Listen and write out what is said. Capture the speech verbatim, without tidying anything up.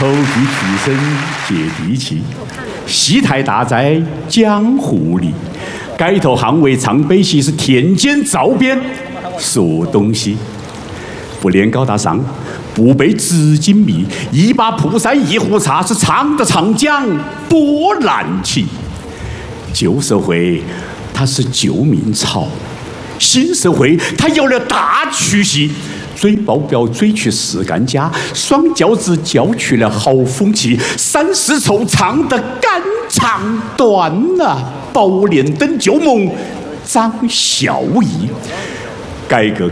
臭屁出身接地气，戏台大在江湖里，街头巷尾唱悲喜，是田间灶边说东西。不练高大上，不背纸巾迷，一把蒲扇一壶茶，是唱的长江波澜起。旧社会它是旧民潮，新社会它有了大曲系。嘴爆表嘴去是干家，双轿子叫去了好风气，三世臭唱的肝肠断啊，宝莲灯旧梦张孝义，改革